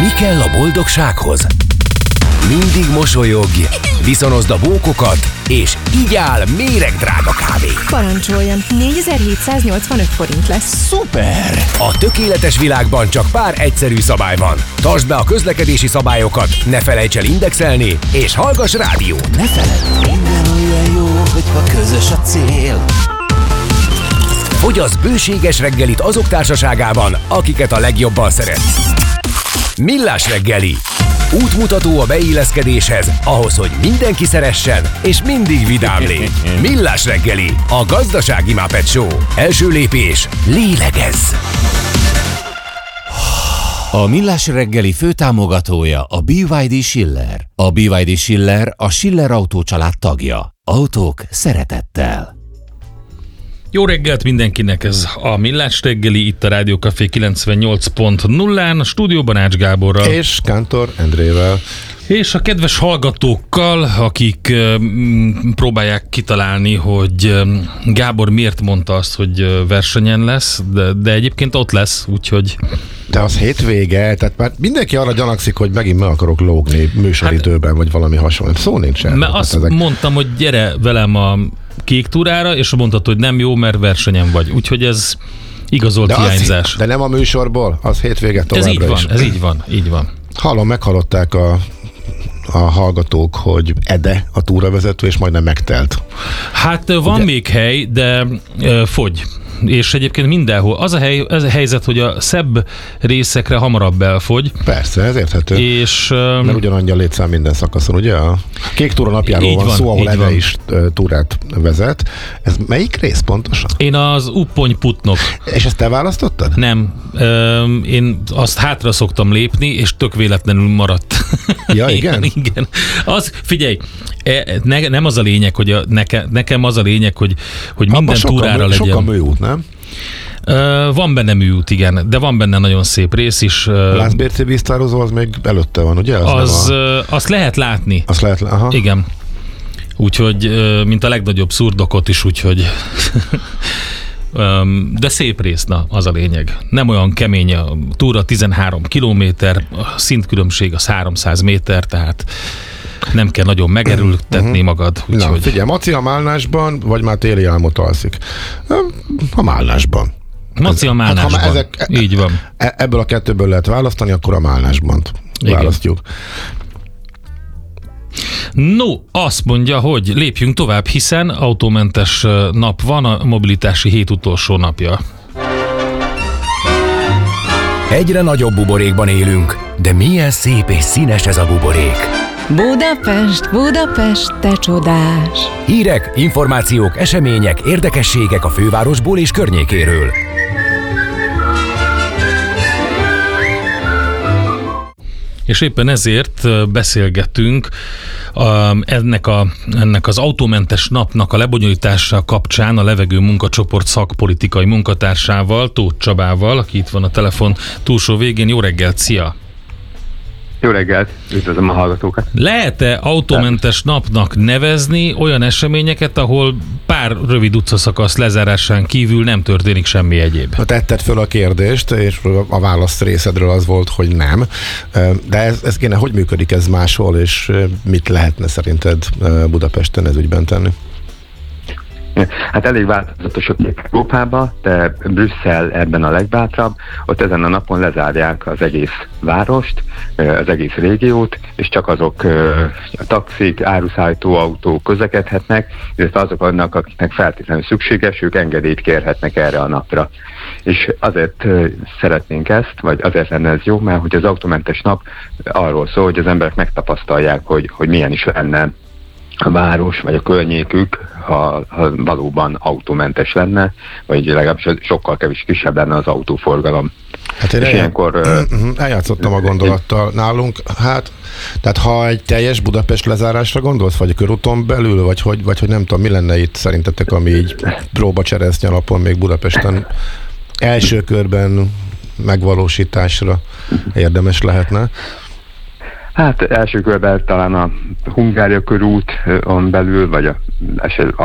Mi kell a boldogsághoz? Mindig mosolyogj, viszonozd a bókokat, és igyál méregdrága kávét. Parancsoljon, 4785 forint lesz. Szuper! A tökéletes világban csak pár egyszerű szabály van. Tartsd be a közlekedési szabályokat, ne felejts el indexelni, és hallgass rádió. Ne feledd, minden olyan jó, hogyha közös a cél. Fogyasz bőséges reggelit azok társaságában, akiket a legjobban szeretsz. Millás reggeli. Útmutató a beilleszkedéshez, ahhoz, hogy mindenki szeressen, és mindig vidám légy. Millás reggeli, a gazdasági Muppet Show. Első lépés, lélegezz! A Millás reggeli főtámogatója a BYD Schiller. A BYD Schiller a Schiller Autó család tagja. Autók szeretettel. Jó reggelt mindenkinek, ez a Millás reggeli, itt a Rádió Café 98.0-án, a stúdióban Ács Gáborral. És Kántor Endrével. És a kedves hallgatókkal, akik próbálják kitalálni, hogy Gábor miért mondta azt, hogy versenyen lesz, de egyébként ott lesz, úgyhogy... De az hétvége, tehát már mindenki arra gyanakszik, hogy megint meg akarok lógni műsoridőben, vagy valami hasonló. Szó nincs erről. Mert azt mondtam, hogy gyere velem a Kék túrára, és mondtad, hogy nem jó, mert versenyen vagy. Úgyhogy ez igazolt hiányzás. De nem a műsorból, az hétvége továbbra is. Ez így van. Hallom, meghallották a hallgatók, hogy Ede a túravezető, és majdnem megtelt. Hát van ugye még hely, de fogy. És egyébként mindenhol. Az a helyzet, hogy a szebb részekre hamarabb elfogy. Persze, ez érthető. És, mert ugyanannyi a létszám minden szakaszon, ugye? A Kék túra napjáról van szó, ahol Ede is túrát vezet. Ez melyik rész pontosan? Én az Uppony-Putnok. És ezt te választottad? Nem. Én azt hátra szoktam lépni, és tök véletlenül maradt. Ja, igen? Igen. Figyelj, nem az a lényeg, hogy nekem az a lényeg, hogy minden túrára legyen. Sokkal műút, nem? Van benne műút, igen, de van benne nagyon szép rész is. A Lászbérci víztározó az még előtte van, ugye? Azt lehet látni. Azt lehet látni, aha. Igen. Úgyhogy, mint a legnagyobb szurdokot is, úgyhogy... De szép rész, az a lényeg. Nem olyan kemény, a túra 13 kilométer, a szintkülönbség az 300 méter, tehát nem kell nagyon megerőltetni magad. Na, figyelj, Maci a Málnásban, vagy már téli álmot alszik? A Málnásban. Maci a Málnásban. Így van. Ebből a kettőből lehet választani, akkor a Málnásban választjuk. No, azt mondja, hogy lépjünk tovább, hiszen autómentes nap van, a mobilitási hét utolsó napja. Egyre nagyobb buborékban élünk, de milyen szép és színes ez a buborék. Budapest, Budapest, te csodás! Hírek, információk, események, érdekességek a fővárosból és környékéről. És éppen ezért beszélgetünk ennek az autómentes napnak a lebonyolítása kapcsán a Levegő Munkacsoport szakpolitikai munkatársával, Tóth Csabával, aki itt van a telefon túlsó végén. Jó reggelt, szia! Jó reggelt, üdvözlöm a hallgatókat! Lehet-e autómentes napnak nevezni olyan eseményeket, ahol pár rövid utcaszakasz lezárásán kívül nem történik semmi egyéb? Tetted föl a kérdést, és a válasz részedről az volt, hogy nem. De ez kéne, hogy működik ez máshol, és mit lehetne szerinted Budapesten ez ügyben tenni? Hát elég változatosak Európában, de Brüsszel ebben a legbátrabb. Ott ezen a napon lezárják az egész várost, az egész régiót, és csak azok a taxik, áruszállító autók közlekedhetnek, illetve azok annak, akiknek feltétlenül szükséges, ők engedélyt kérhetnek erre a napra. És azért szeretnénk ezt, vagy azért lenne ez jó, mert hogy az autómentes nap arról szól, hogy az emberek megtapasztalják, hogy milyen is lenne a város, vagy a környékük, ha valóban autómentes lenne, vagy legalábbis sokkal kisebb lenne az autóforgalom. Hát én eljátszottam a gondolattal nálunk, tehát ha egy teljes Budapest lezárásra gondolsz, vagy a körúton belül, vagy hogy nem tudom, mi lenne itt szerintetek, ami így próbacseresznye alapon még Budapesten első körben megvalósításra érdemes lehetne? Hát első körben talán a Hungária körúton belül, vagy